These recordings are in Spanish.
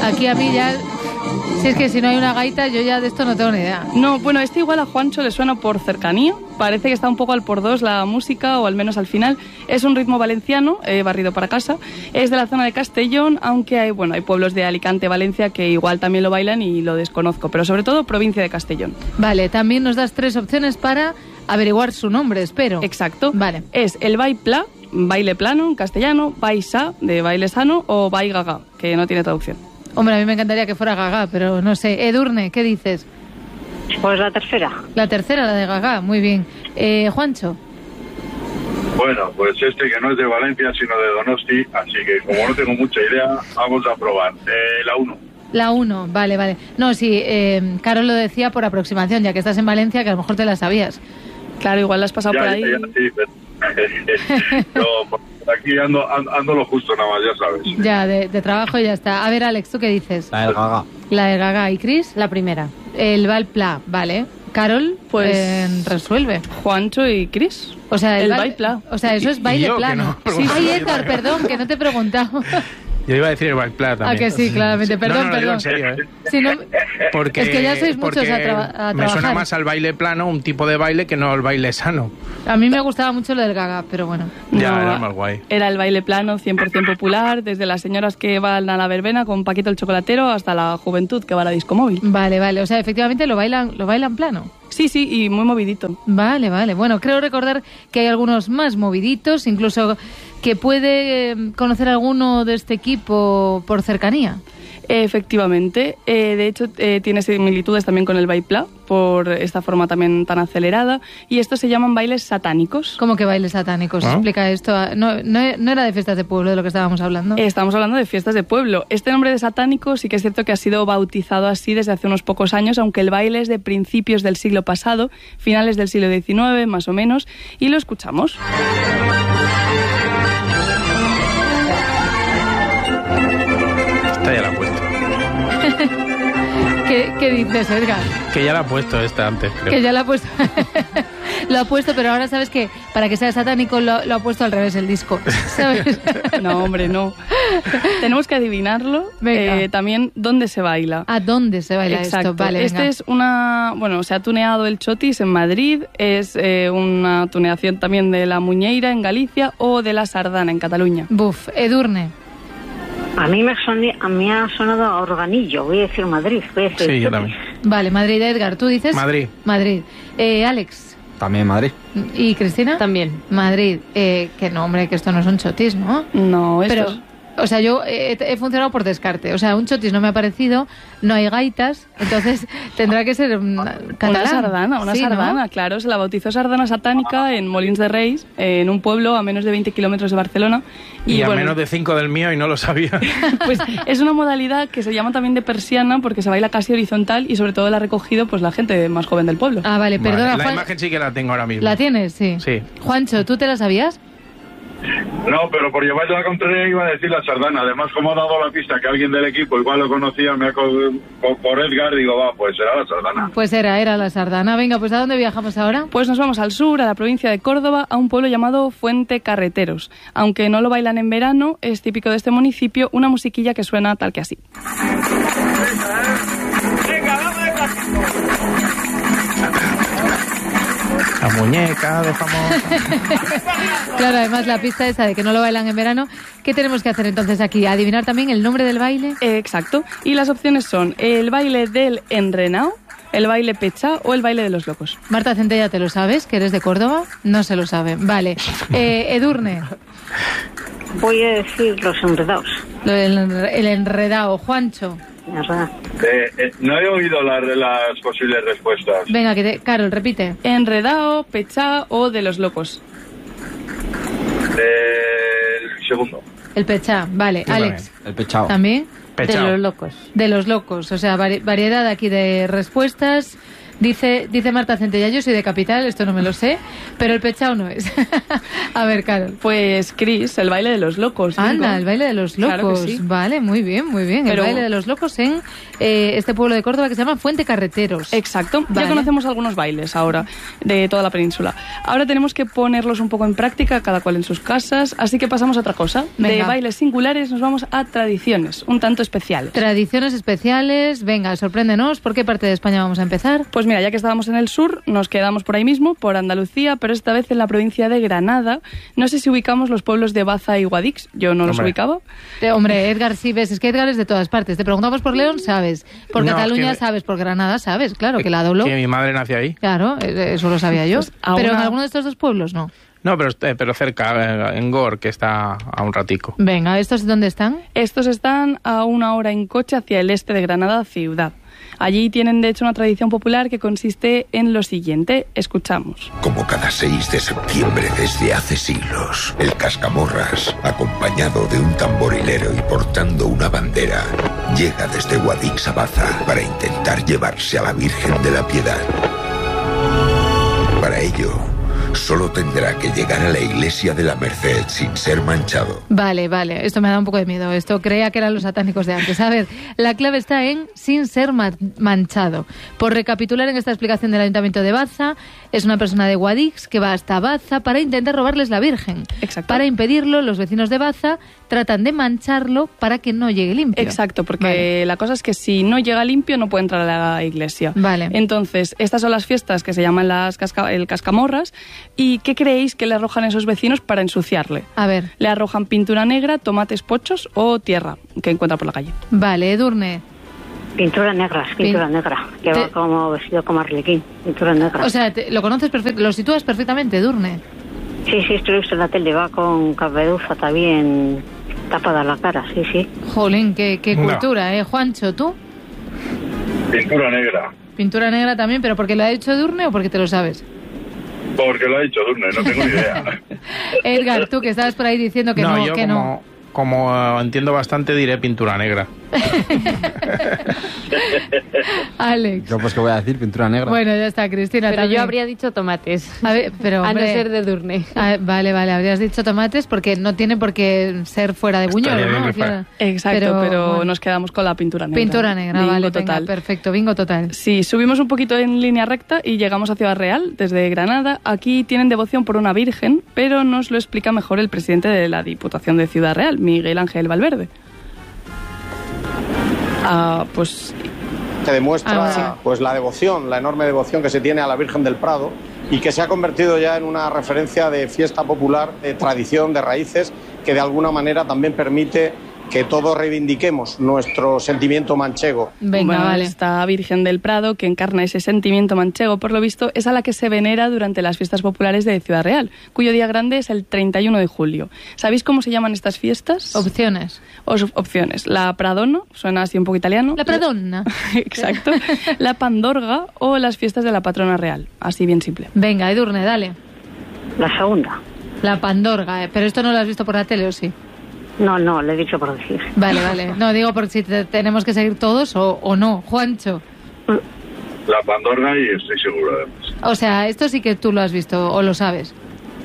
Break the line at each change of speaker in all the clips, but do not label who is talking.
Aquí a mí ya... Si es que si no hay una gaita, yo ya de esto no tengo ni idea.
No, bueno, este igual a Juancho le suena por cercanía. Parece que está un poco al por dos la música, o al menos al final. Es un ritmo valenciano, barrido para casa. Es de la zona de Castellón, aunque hay pueblos de Alicante, Valencia, que igual también lo bailan y lo desconozco. Pero sobre todo, provincia de Castellón.
Vale, también nos das 3 opciones para averiguar su nombre, espero.
Exacto.
Vale.
Es el baipla, baile plano en castellano, baisa, de baile sano, o baigaga, que no tiene traducción.
Hombre, a mí me encantaría que fuera Gaga, pero no sé. Edurne, ¿qué dices?
Pues la tercera.
La tercera, la de Gaga, muy bien. Juancho.
Bueno, pues que no es de Valencia, sino de Donosti, así que como no tengo mucha idea, vamos a probar. La 1.
La 1, vale. No, sí, Carol lo decía por aproximación, ya que estás en Valencia, que a lo mejor te la sabías.
Claro, igual la has pasado por ahí.
Ya, sí, pero aquí ando lo justo nada más, ya sabes.
Ya, de trabajo ya está. A ver, Alex, ¿tú qué dices?
La del Gaga.
La de Gaga. ¿Y Chris?
La primera.
El Valpla, vale. Carol, pues resuelve.
Juancho y Chris.
O sea,
el baile.
O sea, eso es baile plano.
No,
sí, Edgar, perdón, que no te he preguntado.
Yo iba a decir el baile plano también.
Ah, que sí, claramente. Perdón,
no,
perdón.
en serio, ¿eh?
Si no,
porque,
es que ya sois muchos a trabajar.
Me suena más al baile plano, un tipo de baile, que no al baile sano.
A mí me gustaba mucho lo del Gaga, pero bueno.
Ya,
No,
era más guay.
Era el baile plano, 100% popular, desde las señoras que van a la verbena con Paquito el chocolatero hasta la juventud que va a la disco móvil.
Vale, o sea, efectivamente lo bailan plano.
Sí, y muy movidito.
Vale. Bueno, creo recordar que hay algunos más moviditos, incluso que puede conocer alguno de este equipo por cercanía.
Efectivamente. De hecho, tiene similitudes también con el baipla, por esta forma también tan acelerada. Y estos se llaman bailes satánicos.
¿Cómo que bailes satánicos? Explica esto. No era de fiestas de pueblo de lo que estábamos hablando.
Estamos hablando de fiestas de pueblo. Este nombre de satánico sí que es cierto que ha sido bautizado así desde hace unos pocos años, aunque el baile es de principios del siglo pasado, finales del siglo XIX, más o menos. Y lo escuchamos.
Esta ya la ha puesto.
¿Qué dices, Edgar?
Que ya la ha puesto esta antes, creo.
Que ya la ha puesto. Lo ha puesto, pero ahora sabes que para que sea satánico lo ha puesto al revés el disco, ¿sabes?
No, hombre, no. Tenemos que adivinarlo. También dónde se baila.
¿A dónde se baila?
Exacto.
Esto? Vale,
este es se ha tuneado el chotis en Madrid, es una tuneación también de la muñeira en Galicia o de la sardana en Cataluña.
Buf, Edurne.
A mí me ha sonado a organillo, voy a decir Madrid.
Sí, yo también.
Vale, Madrid. Edgar, ¿tú dices?
Madrid.
Alex.
También Madrid.
¿Y Cristina?
También.
Madrid. Que no, hombre, que esto no es un chotis, ¿no?
No,
pero... O sea, yo he funcionado por descarte. O sea, un chotis no me ha parecido, no hay gaitas, entonces tendrá que ser catalán.
Una sardana, ¿no? Claro. Se la bautizó sardana satánica en Molins de Reis, en un pueblo a menos de 20 kilómetros de Barcelona.
Y a menos de 5 del mío y no lo sabía.
Pues es una modalidad que se llama también de persiana porque se baila casi horizontal y sobre todo la ha recogido pues la gente más joven del pueblo.
Ah, vale, perdona.
La imagen sí que la tengo ahora mismo.
¿La tienes? Sí. Juancho, ¿tú te la sabías?
No, pero por llevarte la contraria iba a decir la sardana. Además, como ha dado la pista que alguien del equipo igual lo conocía, por Edgar, digo, pues será la sardana.
Pues era la sardana. Venga, pues ¿a dónde viajamos ahora?
Pues nos vamos al sur, a la provincia de Córdoba, a un pueblo llamado Fuente Carreteros. Aunque no lo bailan en verano, es típico de este municipio una musiquilla que suena tal que así.
La muñeca de famosa.
Claro, además la pista esa de que no lo bailan en verano. ¿Qué tenemos que hacer entonces aquí? ¿Adivinar también el nombre del baile?
Exacto. Y las opciones son el baile del enrenao, el baile pechá o el baile de los locos.
Marta Centella, ¿te lo sabes? ¿Que eres de Córdoba? No se lo sabe. Vale. Edurne.
Voy a decir los enredados.
El enredao. Juancho.
No he oído las posibles respuestas.
Venga, Carol, repite.
Enredao, pechá o de los locos.
El segundo.
El pechá, vale.
Sí,
Alex.
El pechao.
¿También?
Pechao.
De los locos.
De los locos. O sea, variedad aquí de respuestas. Dice Marta Centella, yo soy de Capital, esto no me lo sé, pero el pechao no es. A ver, Carol.
Pues, Cris, el baile de los locos.
Anda, el baile de los locos.
Claro que sí.
Vale, muy bien, muy bien.
Pero...
el baile de los locos en este pueblo de Córdoba que se llama Fuente Carreteros.
Exacto.
Vale.
Ya conocemos algunos bailes ahora de toda la península. Ahora tenemos que ponerlos un poco en práctica, cada cual en sus casas, así que pasamos a otra cosa.
Venga.
De bailes singulares nos vamos a tradiciones, un tanto especiales.
Tradiciones especiales. Venga, sorpréndenos. ¿Por qué parte de España vamos a empezar?
Pues mira, ya que estábamos en el sur, nos quedamos por ahí mismo, por Andalucía, pero esta vez en la provincia de Granada. No sé si ubicamos los pueblos de Baza y Guadix, yo no los ubicaba.
Hombre, Edgar, sí ves, es que Edgar es de todas partes. Te preguntamos por León, sabes. Por
No,
Cataluña,
es que...
sabes. Por Granada, sabes. Claro, que la dobló.
Que mi madre nació ahí.
Claro, eso lo sabía yo.
Pues
Pero en alguno de estos dos pueblos, no.
No, pero cerca, en Gor, que está a un ratico.
Venga, ¿estos dónde están?
Estos están a 1 hora en coche hacia el este de Granada ciudad. Allí tienen, de hecho, una tradición popular que consiste en lo siguiente. Escuchamos.
Como cada 6 de septiembre desde hace siglos, el Cascamorras, acompañado de un tamborilero y portando una bandera, llega desde Guadix a Baza para intentar llevarse a la Virgen de la Piedad. Para ello, solo tendrá que llegar a la iglesia de la Merced sin ser manchado.
Vale, esto me da un poco de miedo. Esto creía que eran los satánicos de antes. A ver, la clave está en sin ser manchado. Por recapitular en esta explicación del Ayuntamiento de Baza, es una persona de Guadix que va hasta Baza para intentar robarles la Virgen.
Exacto.
Para impedirlo, los vecinos de Baza tratan de mancharlo para que no llegue limpio.
Exacto, porque
Vale.
la cosa es que si no llega limpio no puede entrar a la iglesia.
Vale.
Entonces, estas son las fiestas que se llaman el Cascamorras. ¿Y qué creéis que le arrojan esos vecinos para ensuciarle?
A ver.
Le arrojan pintura negra, tomates pochos o tierra que encuentra por la calle.
Vale, Edurne.
Pintura negra, negra. Que va como vestido como arlequín. Pintura negra.
O sea, lo conoces perfecto, lo sitúas perfectamente, Edurne.
Sí, esto lo he visto en la tele. Va con caperuza también tapada la cara, sí.
Jolín, qué
No.
cultura, ¿eh? Juancho, ¿tú?
Pintura negra.
Pintura negra también, ¿pero porque lo ha hecho Edurne o porque te lo sabes?
Porque lo ha dicho Durne, no tengo ni idea.
Edgar, tú que estabas por ahí diciendo que no,
yo
que no.
como entiendo bastante, diré pintura negra.
Alex.
Yo pues que voy a decir pintura negra.
Bueno, ya está, Cristina.
Pero
también.
yo habría dicho tomates.
A ver, pero,
a no
hombre,
ser de Durne.
Vale, habrías dicho tomates porque no tiene por qué ser fuera de Buñol,
Estaría
¿no?
bien que fuera.
Exacto, pero
bueno.
nos quedamos con la pintura negra.
Pintura negra,
Bingo
vale,
total.
venga, perfecto, bingo total.
Sí, subimos un poquito en línea recta y llegamos a Ciudad Real, desde Granada. Aquí tienen devoción por una virgen, pero nos lo explica mejor el presidente de la Diputación de Ciudad Real, Miguel Ángel Valverde. Pues
que demuestra
sí.
pues la devoción, la enorme devoción que se tiene a la Virgen del Prado y que se ha convertido ya en una referencia de fiesta popular, de tradición, de raíces, que de alguna manera también permite que todos reivindiquemos nuestro sentimiento manchego.
Venga,
bueno,
vale.
esta Virgen del Prado, que encarna ese sentimiento manchego, por lo visto, es a la que se venera durante las fiestas populares de Ciudad Real, cuyo día grande es el 31 de julio. ¿Sabéis cómo se llaman estas fiestas?
Opciones.
Opciones. La Pradona, suena así un poco italiano.
La Pradonna.
Exacto. La Pandorga o las fiestas de la Patrona Real. Así bien simple.
Venga, Edurne, dale.
La segunda.
La Pandorga, pero esto no lo has visto por la tele, ¿o sí?
No, le he dicho por decir.
Vale. No, digo porque si tenemos que seguir todos o no. Juancho.
La Pandorga y estoy seguro además.
O sea, esto sí que tú lo has visto o lo sabes.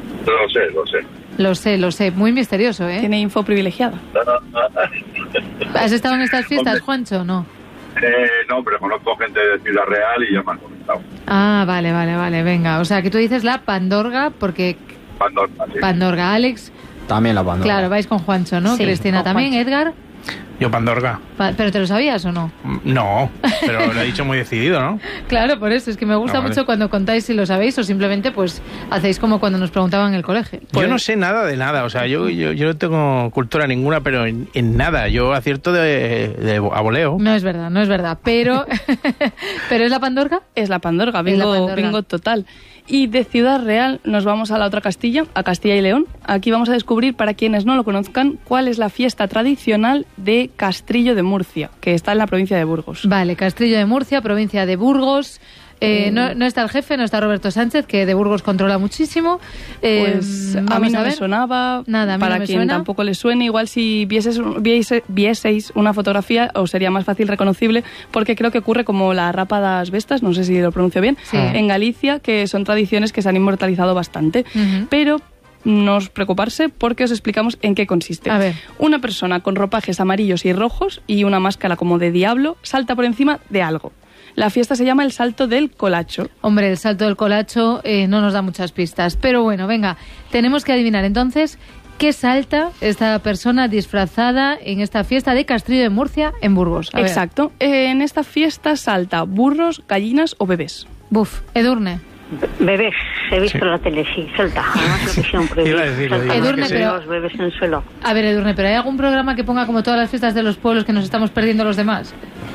Lo sé.
Lo sé. Muy misterioso, ¿eh?
Tiene info privilegiada.
¿Has estado en estas fiestas,
Hombre.
Juancho, o no?
No, pero conozco gente de Ciudad Real y ya me han comentado.
Ah, vale, venga. O sea, que tú dices la Pandorga porque...
Pandorga, sí.
Pandorga, Alex.
También la Pandorga.
Claro, vais con Juancho, ¿no?
Sí,
Cristina
con
también,
Juancho.
Edgar.
Yo Pandorga.
¿Pero te lo sabías o no?
No, pero lo he dicho muy decidido, ¿no?
Claro, por eso. Es que me gusta
Vale.
mucho cuando contáis si lo sabéis o simplemente pues hacéis como cuando nos preguntaban en el colegio.
Yo no sé nada de nada, o sea, yo no tengo cultura ninguna, pero en nada. Yo acierto de a voleo.
No es verdad. Pero, ¿pero es la Pandorga?
Es la Pandorga,
Es la Pandorga.
bingo total. Y de Ciudad Real nos vamos a la otra Castilla, a Castilla y León. Aquí vamos a descubrir, para quienes no lo conozcan, cuál es la fiesta tradicional de Castrillo de Murcia, que está en la provincia de Burgos.
Vale, Castrillo de Murcia, provincia de Burgos. No está el jefe, no está Roberto Sánchez, que de Burgos controla muchísimo.
Pues a mí no me sonaba.
Nada, a mí
para
no me
quien
suena.
tampoco le suene, igual si vieseis una fotografía os sería más fácil reconocible, porque creo que ocurre como la rapa das vestas, no sé si lo pronuncio bien,
Sí.
en Galicia, que son tradiciones que se han inmortalizado bastante.
Ujú.
Pero no os preocuparse porque os explicamos en qué consiste.
A ver.
Una persona con ropajes amarillos y rojos y una máscara como de diablo salta por encima de algo. La fiesta se llama el salto del colacho.
Hombre, el salto del colacho no nos da muchas pistas. Pero bueno, venga, tenemos que adivinar entonces qué salta esta persona disfrazada en esta fiesta de Castrillo de Murcia en Burgos. A ver.
Exacto. En esta fiesta salta burros, gallinas o bebés.
Buf, Edurne.
Bebés, he visto en la tele, sí, salta. Además lo quisieron prohibir.
Iba a decirlo,
Saltan
Edurne,
los
pero-
los bebés en el suelo.
A ver, Edurne, ¿pero hay algún programa que ponga como todas las fiestas de los pueblos que nos estamos perdiendo los demás?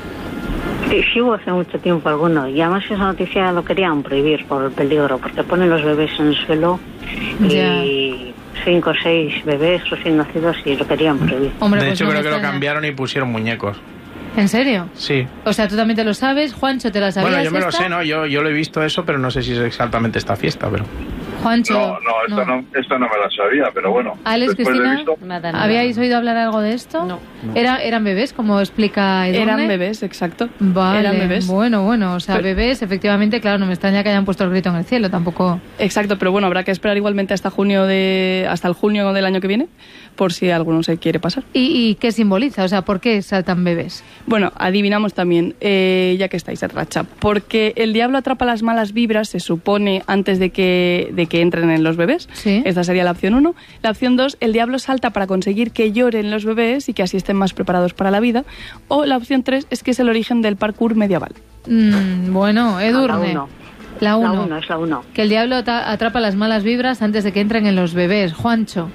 Sí, hubo hace mucho tiempo alguno. Y además esa noticia lo querían prohibir por el peligro, porque ponen los bebés en el suelo
Ya.
y 5 o 6 bebés recién nacidos y lo querían prohibir.
Hombre,
De
pues
hecho,
no me
creo que lo
extraña.
cambiaron y pusieron muñecos.
¿En serio?
Sí.
O sea, tú también te lo sabes, Juancho, ¿te la sabías?
Bueno, yo me lo
esta?
sé, ¿no? Yo lo he visto eso, pero no sé si es exactamente esta fiesta, pero...
Juancho.
Esta no me la sabía, pero bueno.
Alex,
después de
Cristina,
visto,
Nada.
¿habíais oído hablar algo de esto?
No.
¿Eran bebés, como explica Edurne?
Eran bebés, exacto.
Vale,
Eran bebés.
bueno, o sea,
Pero-
bebés, efectivamente, claro, no me extraña que hayan puesto el grito en el cielo, tampoco...
Exacto, pero bueno, habrá que esperar igualmente hasta el junio del año que viene, por si alguno se quiere pasar.
¿Y qué simboliza? O sea, ¿por qué saltan bebés?
Bueno, adivinamos también, ya que estáis en racha, porque el diablo atrapa las malas vibras, se supone, antes de que entren en los bebés.
Sí.
Esta sería la opción 1. La opción 2, el diablo salta para conseguir que lloren los bebés y que así estén más preparados para la vida. O la opción 3 es que es el origen del parkour medieval.
Bueno, Edurne.
uno.
La
La
1.
1, es la 1.
Que el diablo atrapa las malas vibras antes de que entren en los bebés. Juancho.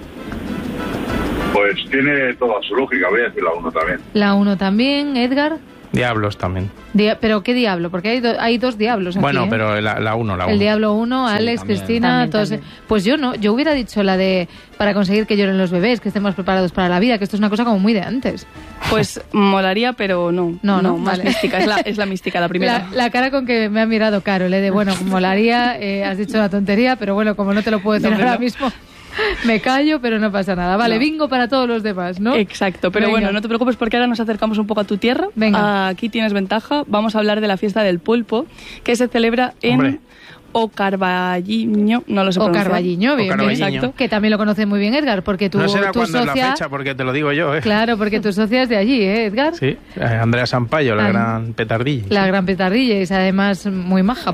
pues tiene toda su lógica, voy a decir la 1 también.
La 1 también, Edgar.
Diablos también.
¿Pero qué diablo? Porque hay dos diablos aquí,
Bueno,
¿eh?
pero la 1, la 1.
El Diablo 1,
Sí,
Alex,
también.
Cristina,
También,
todos.
también.
Pues yo no, yo hubiera dicho la de para conseguir que lloren los bebés, que estén más preparados para la vida, que esto es una cosa como muy de antes.
Pues molaría, pero no.
No,
más
vale.
mística. Es la mística, la primera.
La cara con que me ha mirado Carol, de bueno, molaría, has dicho una tontería, pero bueno, como no te lo puedo decir
No,
ahora
no.
mismo, me callo, pero no pasa nada. Vale,
No.
bingo para todos los demás, ¿no?
Exacto, pero
Venga.
bueno, no te preocupes porque ahora nos acercamos un poco a tu tierra.
Venga.
Aquí tienes ventaja. Vamos a hablar de la fiesta del pulpo, que se celebra en
Hombre.
Ocarvalliño, no lo sé
O
pronunciar.
Carballiño, bien,
Carballiño.
Exacto.
que también lo conoce muy bien Edgar, porque tu
No será
tu
cuándo es la
socia...
fecha, porque te lo digo yo, ¿eh?
Claro, porque tu socia es de allí, ¿eh, Edgar?
Sí, Andrea Sampaio, la
Ah.
gran petardilla.
La gran petardilla y es además muy maja.